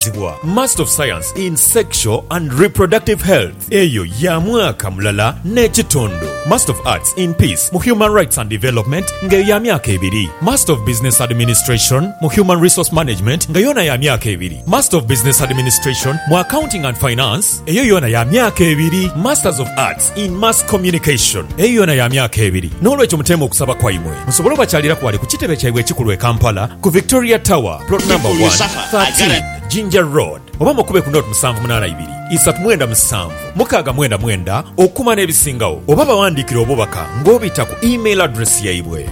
ekiyitibwa Master of Science in Sexual and Reproductive Health, eyo ya mwaka mulala n'ekitundu. Master of Arts in Peace mu Human Rights and Development ng'eyo ya myaka 2. Master of Business Administration mu Human Resource Management nga yona ya myaka 2. Master of Business Administration mu Accounting and Finance, eyo yona ya myaka 2. Masters of Arts in Mass Communication, eyo yona ya myaka 2. N'olwekyo muteemu okusaba kwaimwe musobole obakyalira kwali ku kitebe kyaibwe ekikulu e Kampala ku Victoria Tower, plot number 113 Ginger Road, oba mukube ku note 782 397 699 okuma n'ebisingawo, oba bawandiikira obubaka ng'obita ku email address yaibwe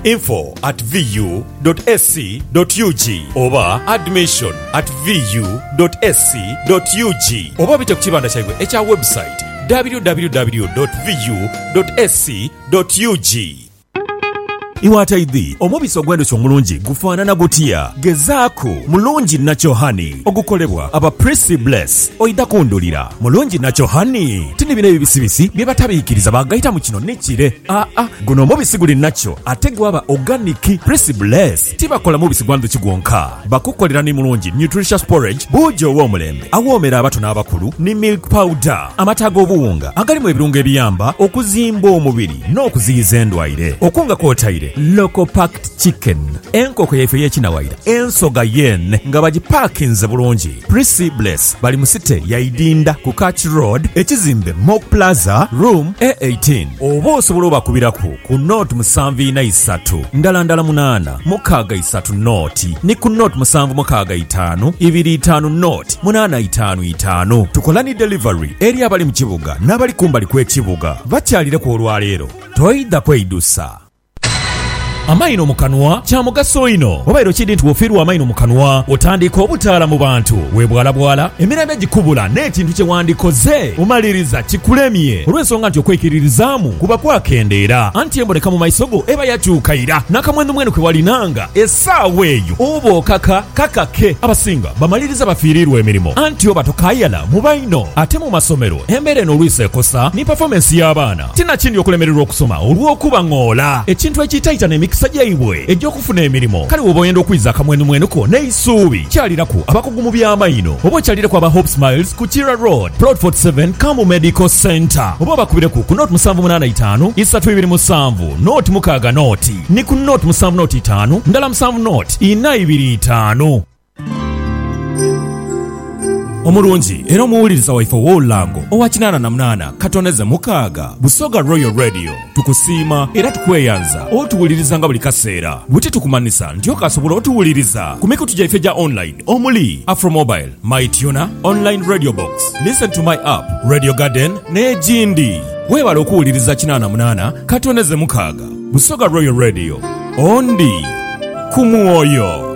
info@vu.sc.ug oba admission@vu.sc.ug, oba bite ku kibanda kyaibwe ekya website www.vu.sc.ug. Iwataidhi omubisi ogw'endhuki omulungi gufaanana gutya? Gezaako mulungi Natural Honey ogukolebwa aba Prissy Bless oida kundulira. Mulungi Natural Honey tini bino ebibisibisi bye batabiikiriza bagayita mu kino nekire. Guno omubisi guli natural ate gwaba organic. Prissy Bless tibakola mubisi gwa ndhuki gwonka, bakukolera ni mulungi nutritious porridge buujo ow'omulembe awoomera abato n'abakulu, ni milk powder, amata g'obuwunga agalimu ebirungo ebiyamba okuzimba omubiri n'okuziyiza endwaire, okunga kwotaire local packed chicken, enkoko yaife y'ekinawaira, ensoga yen nga bagipakinze bulungi. Prissy Bless bali mu site ya Idinda ku Catch Road, ekizimbe Mock Plaza room A18, oba osobola obakubiraku ku note 743 ndala 8 63 note ni ku note 765 25 note 855. Tukola ni delivery eri abali mu kibuga n'abali kumbali kw'ekibuga bakyalire ku olwaleero, toyida kweyidusa. Amaino mu kanwa kya mugaso ino. Obairo kidi nti wofiirwa amaino mu kanwa otandika obutaala mu bantu webwalabwala emirembe gikubula n'ekintu kye wandikoze omaliriza kikulemye olw'ensonga nti okwekiririzaamu kuba kwakendeera, anti emboneka mu maiso go eba yakyukaira n'akamwendo mwenu kwe walinanga essaawa eyo oba okaka kakake. Abasinga bamaliriza bafiirirwa emirimu, anti oba tokayala mu baino. Ate mu masomero embeera eno olwisa ekosa ni performance y'abaana, tinakindi okulemererwa okusoma olw'okuba ng'ola ekintu ekiyitaayita n'emikisa sajjaibwe ejj'okufuna emirimu. Kale woba oyenda okwiza akamwenomwenuko n'eisuubi kyaliraku abakugu mu by'amaino, oba okyaliraku aba Hope Smiles ku Kira Road Plot 47 Kamu Medical Center, oba bakubireku ku note 785 327 note mukaaga note ni ku note 705 ndala 7 note 425. Omulungi era omuwuliriza waife w'olulango owa 88 katoneze mukaaga Busoga Royal Radio, tukusiima era tukweyanza otuwuliriza nga buli kaseera. Buti tukumanisa nti okasobola otuwuliriza ku mikutu gyaife gya online omuli Afromobile, MyTuner, Online Radio Box, Listen to My App, Radio Garden n'egindi. Weebala okuwuliriza 88 katoneze mukaaga Busoga Royal Radio, ondi ku mwoyo.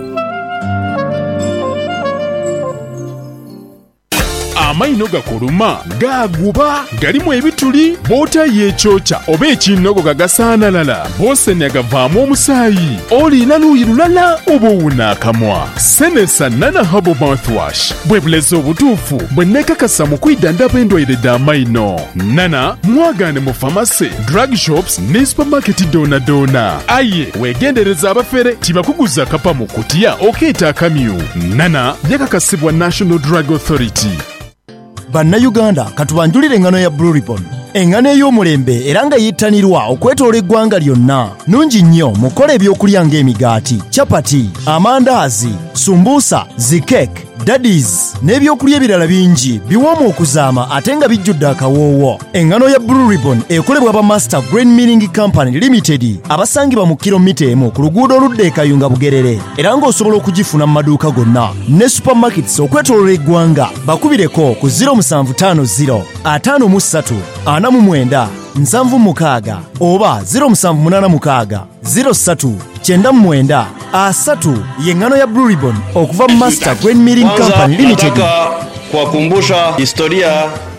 Amaino gakuluma gaguba galimu ebituli bota yechocha oba ekinogo gagasaanalala bose negavaamu omusaayi olina luuyi lulala oba owunaakamwa. Senesa Nana Herbal Mouthwash bwe bulezi obutuufu bwe neekakasa mu kwidandaba endwaire d'amaino. Nana mwagaane mu famasi, drug shops ne supermarket doona. Aye weegendereza abafere tibakuguza kapa mu kutiya okeeta akamyu. Nana yakakasibwa National Drug Authority. Bannayuganda katubanjulire engano ya Blue Ribbon, engano ey'omulembe era nga yittanirwa okwetoola eggwanga lyonna. Nungi nnyo mukola ebyokulya ng'emigaati, chapati, amandaazi, sumbuusa, zikeke, daddies n'ebyokulya ebirala bingi biwoomu okuzaama ate nga bijjudde akawoowo. Engano ya Blue Ribbon ekolebwa aba Master Grain Milling Company Limited abasangibwa mu kilomita 1 ku luguudo oludda e Kayunga Bugerere, era ng'osobola okugifuna mu maduuka gonna ne supermarkets okwetoolola eggwanga. Bakubireko ku 0750 53 49 76 oba 0786 03 99 3. Yengano ya Blue Ribbon okuva Master Grain Milling Company Limited. Kuwakumbusha historia